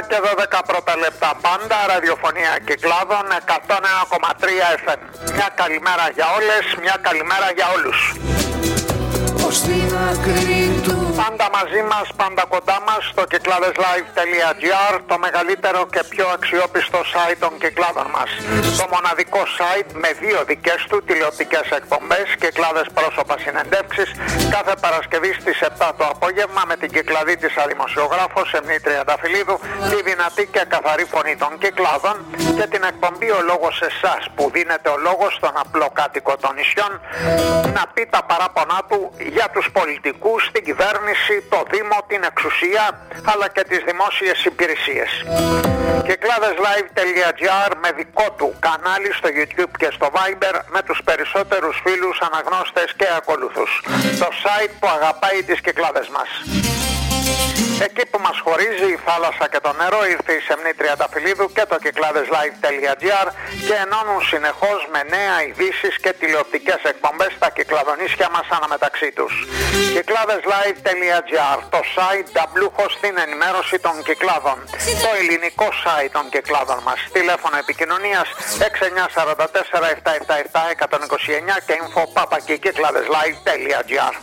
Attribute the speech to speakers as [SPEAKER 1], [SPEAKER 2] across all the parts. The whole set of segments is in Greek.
[SPEAKER 1] και 12 πρώτα λεπτά. Πάντα ραδιοφωνία Κυκλάδων 101,3 FM. Μια καλημέρα για όλες, μια καλημέρα για όλους. Πάντα μαζί μας, πάντα κοντά μας στο κυκλάδεσlive.gr, το μεγαλύτερο και πιο αξιόπιστο site των Κυκλάδων μας. Το μοναδικό site με δύο δικές του τηλεοπτικές εκπομπές, Κυκλάδες πρόσωπα συνεντεύξεις, κάθε Παρασκευή στις 7 το απόγευμα με την Κυκλαδή της δημοσιογράφο Σεμνή Τριανταφυλλίδου, τη δυνατή και καθαρή φωνή των Κυκλάδων και την εκπομπή «Ο λόγος εσάς», που δίνεται ο λόγος στον απλό κάτοικο των νησιών να πει τα παράπονά του για τους πολιτικούς, την κυβέρνηση, το Δήμο, την εξουσία, αλλά και τις δημόσιες υπηρεσίες. Κυκλάδεσlive.gr με δικό του κανάλι στο YouTube και στο Viber, με τους περισσότερους φίλους, αναγνώστες και ακολούθους. Το site που αγαπάει τις Κυκλάδες μας. Εκεί που μας χωρίζει η θάλασσα και το νερό ήρθε η Σεμνή Τριανταφυλλίδου και το κυκλάδεσlive.gr και ενώνουν συνεχώς με νέα ειδήσεις και τηλεοπτικές εκπομπές τα κυκλαδονίσια μας αναμεταξύ τους. Κυκλάδεσlive.gr, το site ταμπλούχο στην ενημέρωση των Κυκλάδων. Το ελληνικό site των Κυκλάδων μας. Τηλέφωνο επικοινωνίας 6944 777 129 και info@κυκλάδεσlive.gr.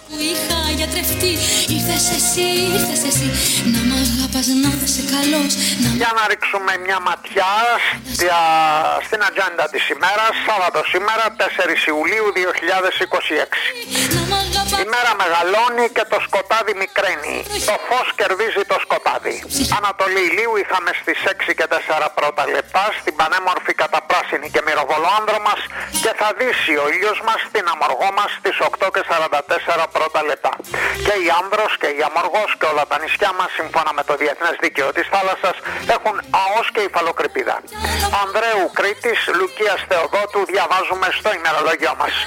[SPEAKER 1] Για να ρίξουμε μια ματιά στην ατζέντα της ημέρας. Σάββατο σήμερα, 4 Ιουλίου 2026. Η μέρα μεγαλώνει και το σκοτάδι μικραίνει. Το φως κερδίζει το σκοτάδι. Ανατολή ηλίου είχαμε στις 6 και 4 πρώτα λεπτά στην πανέμορφη καταπράσινη και μυροβολοάνδρο μας και θα δύσει ο ήλιος μας στην Αμοργό μας στις 8 και 44 πρώτα λεπτά. Και η Άνδρος και η Αμοργός και όλα τα νησιά μας, σύμφωνα με το Διεθνές Δίκαιο της Θάλασσας, έχουν ΑΟΣ και υφαλοκρηπίδα. Ανδρέου Κρήτης, Λουκίας Θεοδότου διαβάζουμε στο ημερολόγιο μας.